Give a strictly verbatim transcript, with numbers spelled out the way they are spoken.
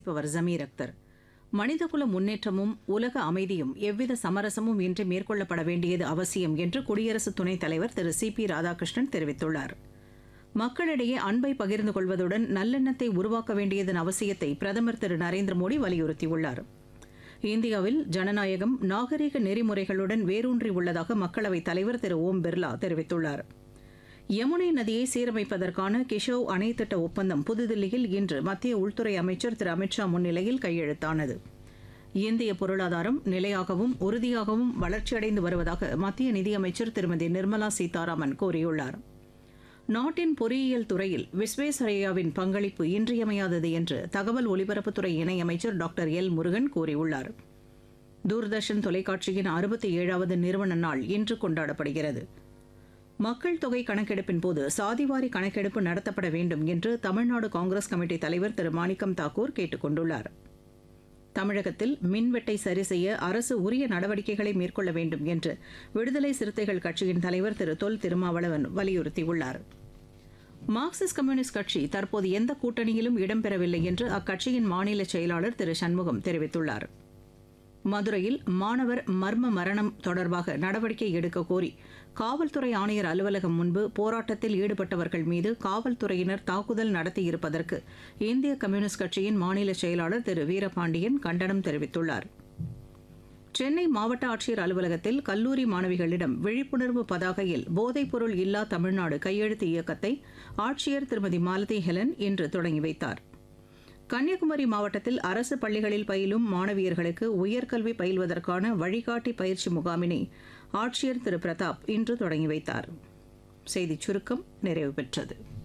இப்பவர் ஜமீர் அக்தர். மனிதகுல முன்னேற்றமும் உலக அமைதியும் எவ்வித சமரசமும் இன்றி மேற்கொள்ளப்பட வேண்டியது அவசியம் என்று குடியரசு துணைத் தலைவர் திரு சி பி ராதாகிருஷ்ணன் தெரிவித்துள்ளார். மக்களிடையே அன்பை பகிர்ந்து கொள்வதுடன் நல்லெண்ணத்தை உருவாக்க வேண்டியதன் அவசியத்தை பிரதமர் திரு நரேந்திர மோடி வலியுறுத்தியுள்ளார். இந்தியாவில் ஜனநாயகம் நாகரீக நெறிமுறைகளுடன் வேரூன்றி உள்ளதாக மக்களவைத் தலைவர் திரு ஓம் பிர்லா தெரிவித்துள்ளார். யமுனை நதியை சீரமைப்பதற்கான கிஷோவ் அணை திட்ட ஒப்பந்தம் புதுதில்லியில் இன்று மத்திய உள்துறை அமைச்சர் திரு அமித்ஷா முன்னிலையில் கையெழுத்தானது. இந்திய பொருளாதாரம் நிலையாகவும் உறுதியாகவும் வளர்ச்சியடைந்து வருவதாக மத்திய நிதியமைச்சர் திருமதி நிர்மலா சீதாராமன் கூறியுள்ளார். நாட்டின் பொறியியல் துறையில் விஸ்வேஸ்வரய்யாவின் பங்களிப்பு இன்றியமையாதது என்று தகவல் ஒலிபரப்புத்துறை இணையமைச்சர் டாக்டர் எல் முருகன் கூறியுள்ளார். தூர்தர்ஷன் தொலைக்காட்சியின் அறுபத்தி ஏழாவது நிறுவன நாள் இன்று கொண்டாடப்படுகிறது. மக்கள் தொகை கணக்கெடுப்பின் போது சாதிவாரி கணக்கெடுப்பு நடத்தப்பட வேண்டும் என்று தமிழ்நாடு காங்கிரஸ் கமிட்டி தலைவர் திரு மாணிக்கம் தாக்கூர் கேட்டுக் கொண்டுள்ளார். தமிழகத்தில் மின்வெட்டை சரி செய்ய அரசு உரிய நடவடிக்கைகளை மேற்கொள்ள வேண்டும் என்று விடுதலை சிறுத்தைகள் கட்சியின் தலைவர் திரு தொல் திருமாவளவன் வலியுறுத்தியுள்ளார். மார்க்சிஸ்ட் கம்யூனிஸ்ட் கட்சி தற்போது எந்த கூட்டணியிலும் இடம்பெறவில்லை என்று அக்கட்சியின் மாநில செயலாளர் திரு சண்முகம் தெரிவித்துள்ளார். மதுரையில் மாணவர் மர்ம மரணம் தொடர்பாக நடவடிக்கை எடுக்க கோரி காவல்துறை ஆணையர் அலுவலகம் முன்பு போராட்டத்தில் ஈடுபட்டவர்கள் மீது காவல்துறையினர் தாக்குதல் நடத்தியிருப்பதற்கு இந்திய கம்யூனிஸ்ட் கட்சியின் மாநில செயலாளர் திரு வீரபாண்டியன் கண்டனம் தெரிவித்துள்ளார். சென்னை மாவட்ட ஆட்சியர் அலுவலகத்தில் கல்லூரி மாணவிகளிடம் விழிப்புணர்வு பதாகையில் போதைப்பொருள் இல்லா தமிழ்நாடு கையெழுத்து இயக்கத்தை ஆட்சியர் திருமதி மாலதி ஹெலன் இன்று தொடங்கி வைத்தார். கன்னியாகுமரி மாவட்டத்தில் அரசு பள்ளிகளில் பயிலும் மாணவியர்களுக்கு உயர்கல்வி பயில்வதற்கான வழிகாட்டி பயிற்சி முகாமினை ஆட்சியர் திரு பிரதாப் இன்று தொடங்கி வைத்தார். செய்திச் சுருக்கம் நிறைவு பெற்றது.